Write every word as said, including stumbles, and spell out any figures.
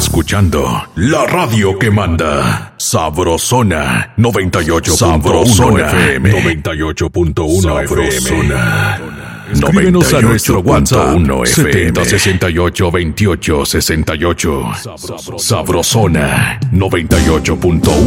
escuchando la radio que manda. Sabrosona noventa y ocho punto uno F M. noventa y ocho punto uno F M. Escríbenos a nuestro WhatsApp setenta sesenta y ocho veintiocho sesenta y ocho. Sabrosona noventa y ocho punto